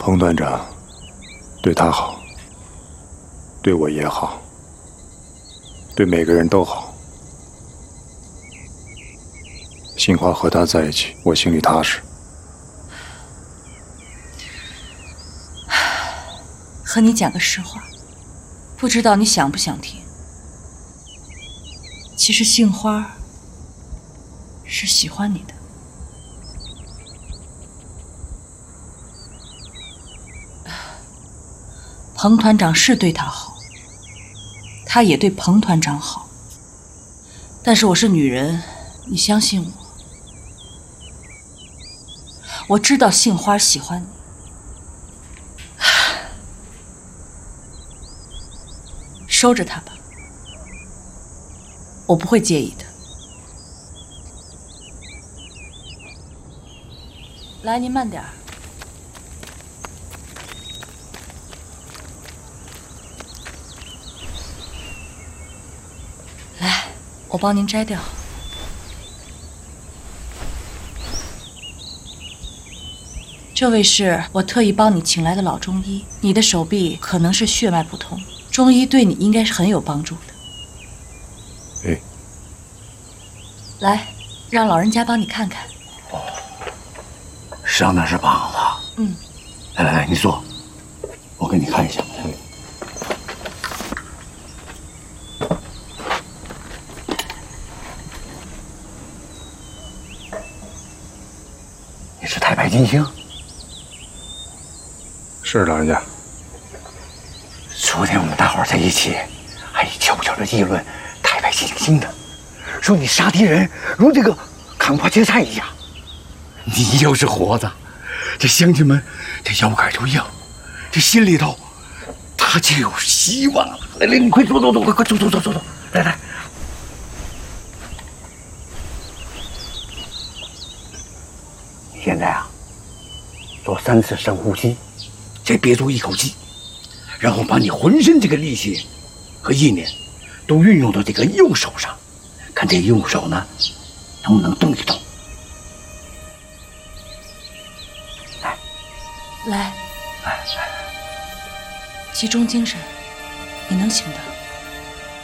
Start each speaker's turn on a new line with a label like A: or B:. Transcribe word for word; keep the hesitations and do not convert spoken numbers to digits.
A: 彭团长对他好，对我也好，对每个人都好。杏花和他在一起，我心里踏实。
B: 和你讲个实话，不知道你想不想听。其实杏花是喜欢你的。彭团长是对他好，他也对彭团长好。但是我是女人，你相信我。我知道杏花喜欢你。收着它吧，我不会介意的。来，您慢点儿。来，我帮您摘掉。这位是我特意帮你请来的老中医，你的手臂可能是血脉不通。中医对你应该是很有帮助的。
A: 哎，
B: 来，让老人家帮你看看。
C: 哦，伤的是膀子。
B: 嗯。
C: 来来来，你坐，我给你看一下。你是太白金星？
A: 是老人家。
C: 昨天我们大伙儿在一起，还悄悄地议论太白金星呢，说你杀敌人如这个扛把芥菜一样。你要是活的，这乡亲们这腰杆就硬，这心里头他就有希望了。来来，你快坐坐坐，快快坐坐坐坐坐，来来。现在啊，做三次深呼吸，再憋住一口气。然后把你浑身这个力气和意念都运用到这个右手上，看这右手呢能不能动一动。来，
B: 来，
C: 来来，
B: 集中精神，你能行的。